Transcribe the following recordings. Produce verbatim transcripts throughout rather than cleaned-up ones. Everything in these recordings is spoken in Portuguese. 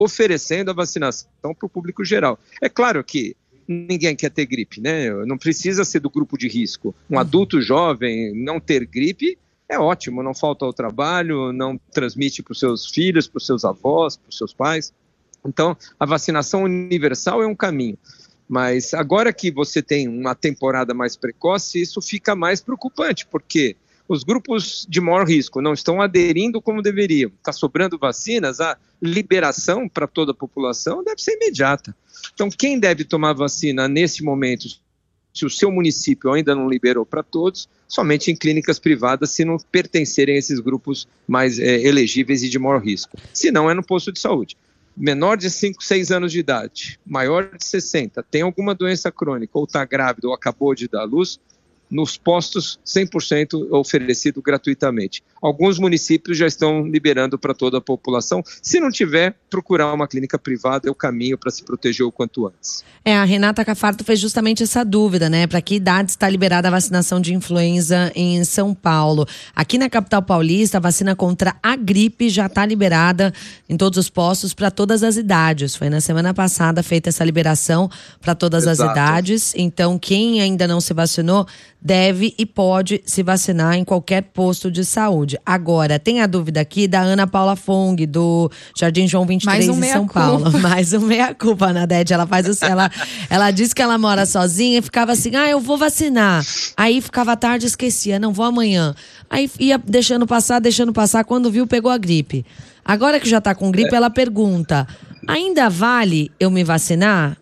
oferecendo a vacinação para o público geral. É claro que ninguém quer ter gripe, né? Não precisa ser do grupo de risco. Um adulto jovem não ter gripe é ótimo, não falta ao trabalho, não transmite para os seus filhos, para os seus avós, para os seus pais. Então, a vacinação universal é um caminho. Mas agora que você tem uma temporada mais precoce, isso fica mais preocupante, porque os grupos de maior risco não estão aderindo como deveriam. Está sobrando vacinas, a liberação para toda a população deve ser imediata. Então, quem deve tomar vacina nesse momento, se o seu município ainda não liberou para todos, somente em clínicas privadas, se não pertencerem a esses grupos mais é, elegíveis e de maior risco. Se não, é no posto de saúde. Menor de cinco, seis anos de idade, maior de sessenta, tem alguma doença crônica, ou está grávida, ou acabou de dar à luz, nos postos cem por cento oferecido gratuitamente. Alguns municípios já estão liberando para toda a população. Se não tiver, procurar uma clínica privada é o caminho para se proteger o quanto antes. É, a Renata Cafardo fez justamente essa dúvida, né? Para que idade está liberada a vacinação de influenza em São Paulo? Aqui na capital paulista, a vacina contra a gripe já está liberada em todos os postos para todas as idades. Foi na semana passada feita essa liberação para todas Exato. As idades. Então, quem ainda não se vacinou deve e pode se vacinar em qualquer posto de saúde. Agora, tem a dúvida aqui da Ana Paula Fong, do Jardim João vinte e três, um em São Paulo. Mais um meia-culpa, Nadete. Ela faz o, ela, ela diz que ela mora sozinha e ficava assim, ah, eu vou vacinar. Aí ficava tarde e esquecia, não vou amanhã. Aí ia deixando passar, deixando passar, quando viu, pegou a gripe. Agora que já tá com gripe, ela pergunta, ainda vale eu me vacinar?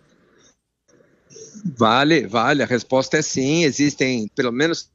Vale, vale. A resposta é sim. Existem pelo menos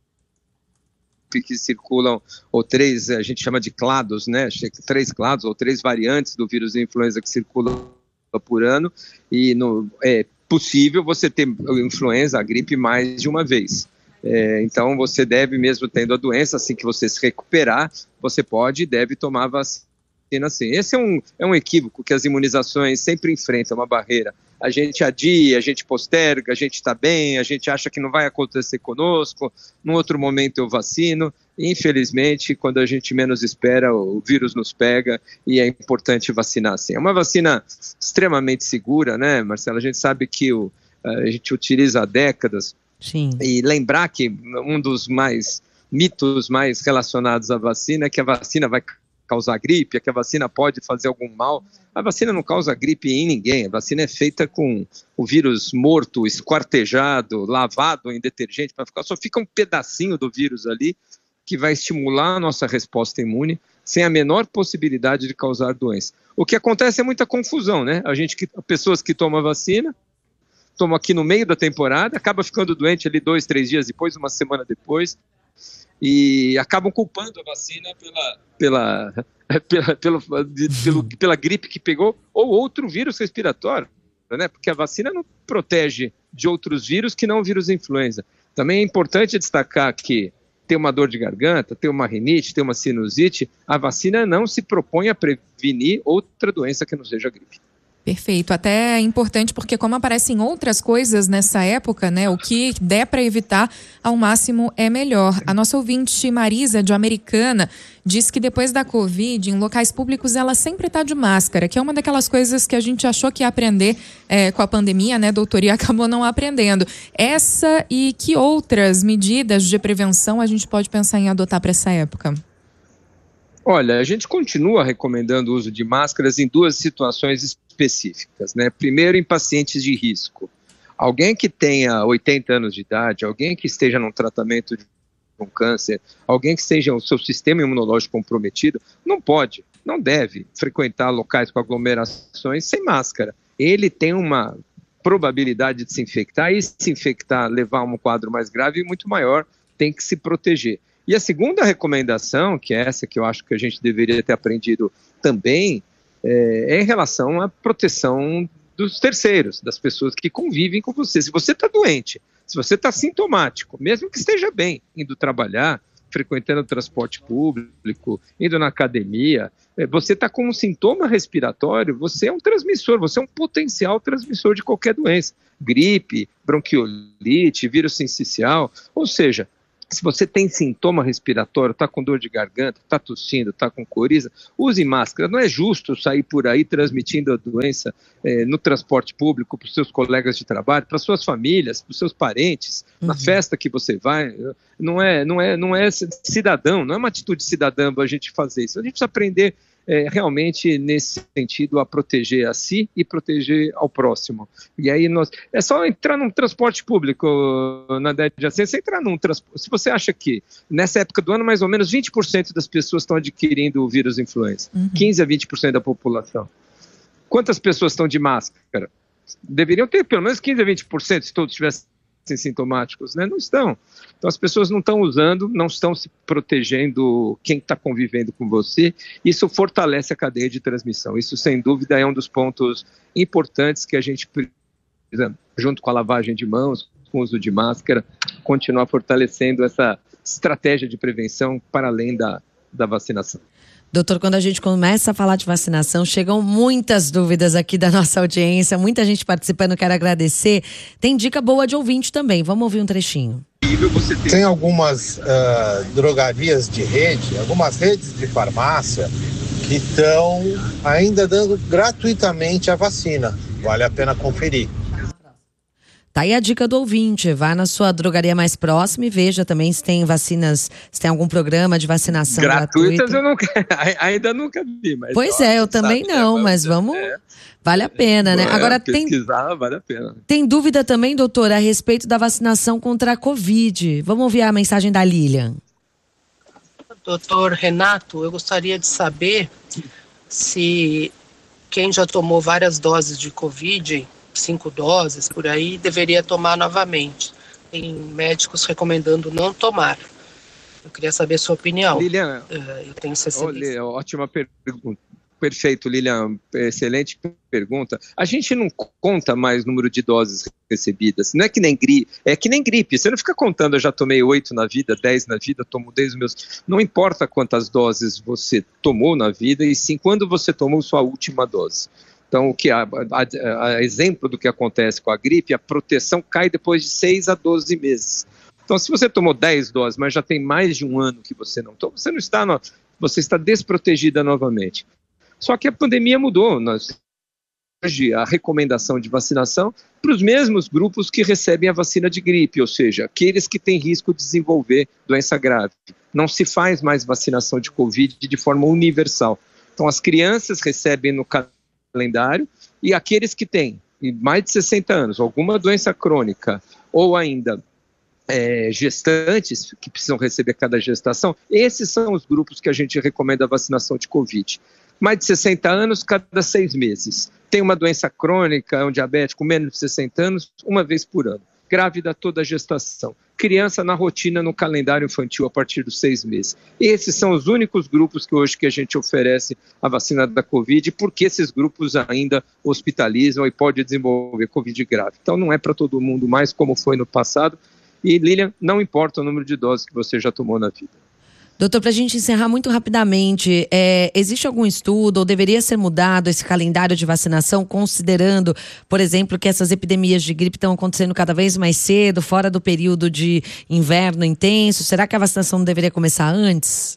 que circulam, ou três, a gente chama de clados, né? Três clados, ou três variantes do vírus da influenza que circulam por ano. E no, é possível você ter influenza, a gripe, mais de uma vez. É, então você deve, mesmo tendo a doença, assim que você se recuperar, você pode e deve tomar vacina. Assim. Esse é um, é um equívoco que as imunizações sempre enfrentam, uma barreira. A gente adia, a gente posterga, a gente está bem, a gente acha que não vai acontecer conosco, num outro momento eu vacino. Infelizmente, quando a gente menos espera, o vírus nos pega e é importante vacinar. Assim. É uma vacina extremamente segura, né, Marcela? A gente sabe que o, a gente utiliza há décadas. Sim. E lembrar que um dos mais mitos mais relacionados à vacina é que a vacina vai causar gripe, é que a vacina pode fazer algum mal. A vacina não causa gripe em ninguém. A vacina é feita com o vírus morto, esquartejado, lavado em detergente, para ficar, só fica um pedacinho do vírus ali que vai estimular a nossa resposta imune sem a menor possibilidade de causar doença. O que acontece é muita confusão, né? A gente, que, pessoas que tomam a vacina, tomam aqui no meio da temporada, acaba ficando doente ali dois, três dias depois, uma semana depois, e acabam culpando a vacina pela, pela, pela, pela, de, pelo, pela gripe que pegou ou outro vírus respiratório, né? Porque a vacina não protege de outros vírus que não o vírus influenza. Também é importante destacar que ter uma dor de garganta, ter uma rinite, ter uma sinusite, a vacina não se propõe a prevenir outra doença que não seja a gripe. Perfeito, até é importante porque como aparecem outras coisas nessa época, né, o que der para evitar ao máximo é melhor. A nossa ouvinte Marisa, de Americana, diz que depois da Covid, em locais públicos, ela sempre está de máscara, que é uma daquelas coisas que a gente achou que ia aprender é, com a pandemia, né, doutor, e acabou não aprendendo. Essa e que outras medidas de prevenção a gente pode pensar em adotar para essa época? Olha, a gente continua recomendando o uso de máscaras em duas situações específicas, né? Primeiro, em pacientes de risco. Alguém que tenha oitenta anos de idade, alguém que esteja num tratamento de um câncer, alguém que esteja o seu sistema imunológico comprometido, não pode, não deve frequentar locais com aglomerações sem máscara. Ele tem uma probabilidade de se infectar e se infectar, levar a um quadro mais grave muito maior, tem que se proteger. E a segunda recomendação, que é essa que eu acho que a gente deveria ter aprendido também, é, é em relação à proteção dos terceiros, das pessoas que convivem com você. Se você está doente, se você está sintomático, mesmo que esteja bem, indo trabalhar, frequentando o transporte público, indo na academia, você está com um sintoma respiratório, você é um transmissor, você é um potencial transmissor de qualquer doença. Gripe, bronquiolite, vírus sincicial, ou seja, Se você tem sintoma respiratório, está com dor de garganta, está tossindo, está com coriza, use máscara. Não é justo sair por aí transmitindo a doença eh, no transporte público para os seus colegas de trabalho, para suas famílias, para os seus parentes, uhum. na festa que você vai. Não é, não é, não é cidadão, não é uma atitude cidadã a gente fazer isso. A gente precisa aprender É, realmente, nesse sentido, a proteger a si e proteger ao próximo. E aí, nós, é só entrar num transporte público, na década de você entrar num transporte. Se você acha que, nessa época do ano, mais ou menos vinte por cento das pessoas estão adquirindo o vírus influenza, uhum. quinze a vinte por cento da população. Quantas pessoas estão de máscara? Deveriam ter pelo menos quinze a vinte por cento se todos tivessem sintomáticos, né? Não estão. Então as pessoas não estão usando, não estão se protegendo quem está convivendo com você. Isso fortalece a cadeia de transmissão. Isso, sem dúvida, é um dos pontos importantes que a gente precisa, junto com a lavagem de mãos, com o uso de máscara, continuar fortalecendo essa estratégia de prevenção para além da, da vacinação. Doutor, quando a gente começa a falar de vacinação, chegam muitas dúvidas aqui da nossa audiência, muita gente participando, quero agradecer. Tem dica boa de ouvinte também, vamos ouvir um trechinho. Tem algumas uh, drogarias de rede, algumas redes de farmácia que estão ainda dando gratuitamente a vacina. Vale a pena conferir. Tá aí a dica do ouvinte, vá na sua drogaria mais próxima e veja também se tem vacinas, se tem algum programa de vacinação gratuitas gratuita. Eu nunca, ainda nunca vi. Mas pois ó, é, eu também não, mas vamos, é, vale a pena, né? É, Agora pesquisar, tem, vale a pena. Tem dúvida também, doutora, a respeito da vacinação contra a Covid. Vamos ouvir a mensagem da Lilian. Doutor Renato, eu gostaria de saber se quem já tomou várias doses de Covid, cinco doses por aí, deveria tomar novamente. Tem médicos recomendando não tomar. Eu queria saber a sua opinião. Lilian, uh, eu tenho sessenta e cinco. Olha, ótima pergunta. Perfeito, Lilian, excelente pergunta. A gente não conta mais número de doses recebidas, não é que nem gripe, é que nem gripe, você não fica contando, eu já tomei oito na vida, dez na vida, tomo dez os meus, não importa quantas doses você tomou na vida, e sim quando você tomou sua última dose. Então, o que a, a, a exemplo do que acontece com a gripe, a proteção cai depois de seis a doze meses. Então, se você tomou dez doses, mas já tem mais de um ano que você não tomou, você não está, no, você está desprotegida novamente. Só que a pandemia mudou. Nós, hoje, a recomendação de vacinação para os mesmos grupos que recebem a vacina de gripe, ou seja, aqueles que têm risco de desenvolver doença grave. Não se faz mais vacinação de Covid de forma universal. Então, as crianças recebem no calendário, e aqueles que têm mais de sessenta anos, alguma doença crônica, ou ainda é, gestantes, que precisam receber cada gestação, esses são os grupos que a gente recomenda a vacinação de Covid. Mais de sessenta anos, cada seis meses. Tem uma doença crônica, é um diabético, menos de sessenta anos, uma vez por ano. Grávida toda a gestação. Criança na rotina, no calendário infantil, a partir dos seis meses. Esses são os únicos grupos que hoje que a gente oferece a vacina da Covid, porque esses grupos ainda hospitalizam e podem desenvolver Covid grave. Então não é para todo mundo mais como foi no passado. E, Lilian, não importa o número de doses que você já tomou na vida. Doutor, para a gente encerrar muito rapidamente, é, existe algum estudo ou deveria ser mudado esse calendário de vacinação, considerando, por exemplo, que essas epidemias de gripe estão acontecendo cada vez mais cedo, fora do período de inverno intenso? Será que a vacinação não deveria começar antes?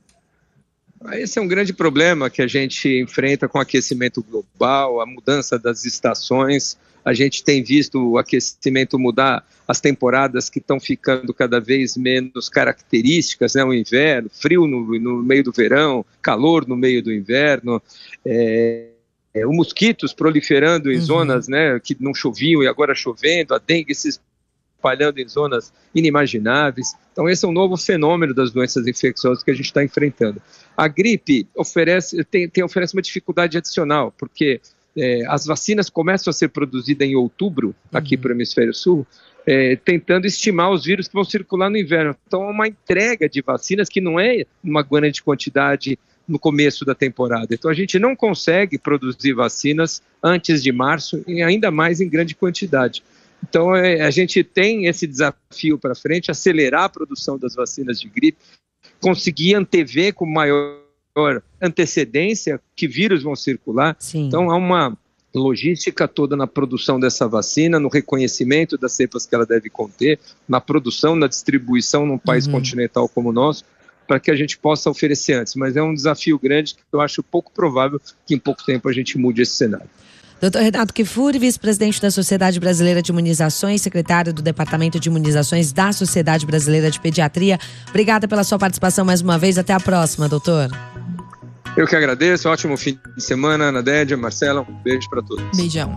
Esse é um grande problema que a gente enfrenta com o aquecimento global, a mudança das estações. A gente tem visto o aquecimento mudar as temporadas que estão ficando cada vez menos características, né? O inverno, frio no, no meio do verão, calor no meio do inverno, é, é, os mosquitos proliferando em uhum. zonas, né, que não choviam e agora chovendo, a dengue se espalhando em zonas inimagináveis. Então esse é um novo fenômeno das doenças infecciosas que a gente está enfrentando. A gripe oferece, tem, tem, oferece uma dificuldade adicional, porque É, as vacinas começam a ser produzidas em outubro, aqui uhum. para o hemisfério sul, é, tentando estimar os vírus que vão circular no inverno. Então, é uma entrega de vacinas que não é uma grande quantidade no começo da temporada. Então, a gente não consegue produzir vacinas antes de março, e ainda mais em grande quantidade. Então, é, a gente tem esse desafio para frente, acelerar a produção das vacinas de gripe, conseguir antever com maior antecedência que vírus vão circular. Sim. Então há uma, logística toda na produção dessa vacina, no reconhecimento das cepas que ela deve conter, na produção, na distribuição num país uhum. continental como o nosso, para que a gente possa oferecer antes. Mas é um desafio grande que eu acho pouco provável que em pouco tempo a gente mude esse cenário. doutor Renato Kfouri, vice-presidente da Sociedade Brasileira de Imunizações, secretário do Departamento de Imunizações da Sociedade Brasileira de Pediatria. Obrigada pela sua participação mais uma vez. Até a próxima, doutor. Eu que agradeço. Ótimo fim de semana, Ana Dédia, Marcela. Um beijo para todos. Beijão.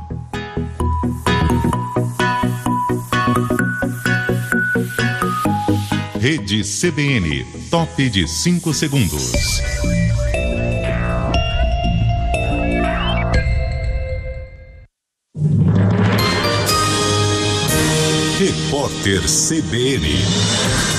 Rede C B N, top de cinco segundos. Repórter C B N.